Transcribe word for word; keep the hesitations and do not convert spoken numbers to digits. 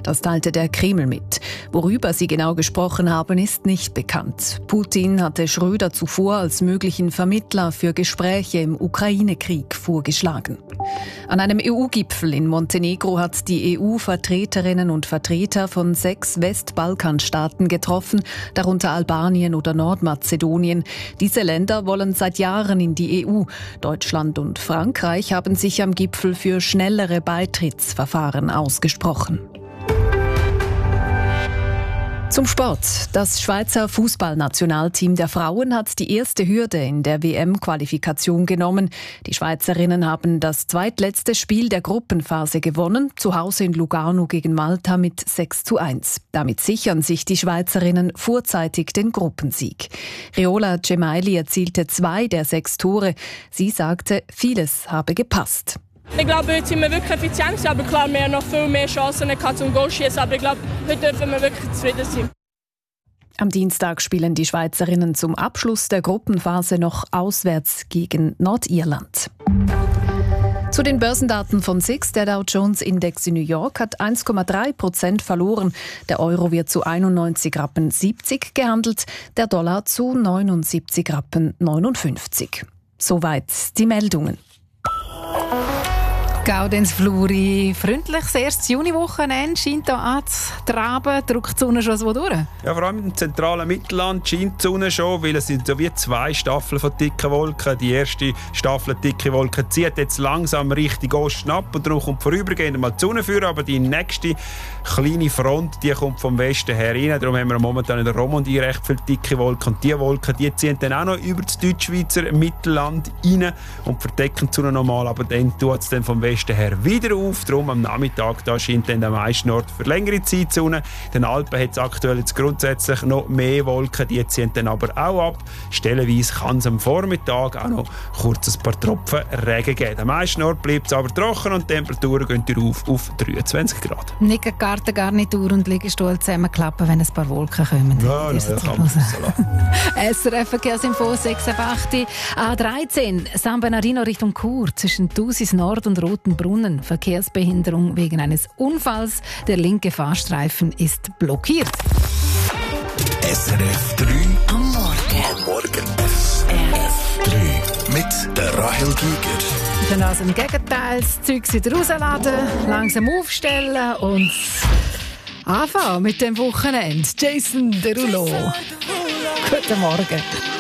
Das teilte der Kreml mit. Worüber sie genau gesprochen haben, ist nicht bekannt. Putin hatte Schröder zuvor als möglichen Vermittler für Gespräche im Ukraine-Krieg vorgeschlagen. An einem E U-Gipfel in Montenegro hat die E U-Vertreterinnen und Vertreter von sechs Westbalkanstaaten getroffen, darunter Albanien oder Nordmazedonien. Diese Länder wollen seit Jahren in die E U. Deutschland und Frankreich haben sich am Gipfel für schnellere Beitrittsverfahren ausgesprochen. Zum Sport. Das Schweizer Fußballnationalteam der Frauen hat die erste Hürde in der W M-Qualifikation genommen. Die Schweizerinnen haben das zweitletzte Spiel der Gruppenphase gewonnen, zu Hause in Lugano gegen Malta mit sechs zu eins. Damit sichern sich die Schweizerinnen vorzeitig den Gruppensieg. Riola Gemayli erzielte zwei der sechs Tore. Sie sagte, vieles habe gepasst. Ich glaube, heute sind wir wirklich effizient, aber klar, wir haben noch viel mehr Chancen gehabt zum Goalschießen, aber ich glaube, heute dürfen wir wirklich zufrieden sein. Am Dienstag spielen die Schweizerinnen zum Abschluss der Gruppenphase noch auswärts gegen Nordirland. Zu den Börsendaten von S I X. Der Dow Jones Index in New York hat eins Komma drei Prozent verloren. Der Euro wird zu einundneunzig Rappen siebzig gehandelt, der Dollar zu neunundsiebzig Rappen neunundfünfzig. Soweit die Meldungen. Gaudenz Fluri, freundliches erstes Juniwochenende scheint hier anzutraben. Drückt die Sonne schon so durch? Ja, vor allem im zentralen Mittelland scheint die Sonne schon, weil es sind so wie zwei Staffeln von dicken Wolken. Die erste Staffel dicke Wolken zieht jetzt langsam Richtung Osten ab und darum kommt vorübergehend mal die Sonne führen, aber die nächste kleine Front, die kommt vom Westen her rein. Darum haben wir momentan in der Romandie recht viele dicke Wolken und diese Wolken, die ziehen dann auch noch über das Deutschschweizer Mittelland rein und verdecken die Sonne nochmal, aber dann tut es dann vom Westen her wieder auf. Darum am Nachmittag da scheint dann am meisten Ort für längere Zeit die Sonne. In den Alpen hat es aktuell jetzt grundsätzlich noch mehr Wolken, die ziehen dann aber auch ab. Stellenweise kann es am Vormittag auch noch kurz ein paar Tropfen Regen geben. Am meisten Ort bleibt es aber trocken und die Temperaturen gehen rauf auf dreiundzwanzig Grad. Nicht eine Gartengarnitur und Liegestuhl zusammenklappen, wenn ein paar Wolken kommen. Ja, ja, kann man so S R F Verkehrsinfo sechs Uhr acht A dreizehn San Bernardino Richtung Chur zwischen Thusis Nord und Rotenbrunnen. Verkehrsbehinderung wegen eines Unfalls. Der linke Fahrstreifen ist blockiert. S R F drei am Morgen. Am Morgen. S R F drei mit der Rahel Giger. Dann also im Gegenteil, das Zeug wieder rausladen, langsam aufstellen und anfangen mit dem Wochenende. Jason Derulo. Guten Morgen.